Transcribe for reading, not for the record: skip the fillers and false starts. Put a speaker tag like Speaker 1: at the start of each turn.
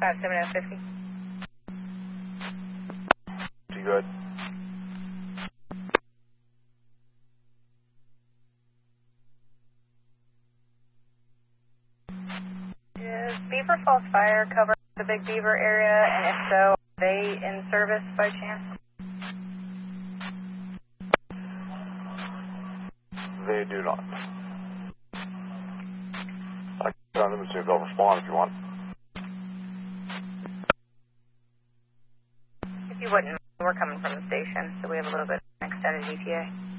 Speaker 1: 57050.
Speaker 2: You good?
Speaker 1: Is Beaver Falls Fire cover the Big Beaver area, and if so, are they in service by chance?
Speaker 2: They do not. I can tell them and see if they'll respond if you want.
Speaker 1: If you wouldn't, we're coming from the station, so we have a little bit of an extended ETA.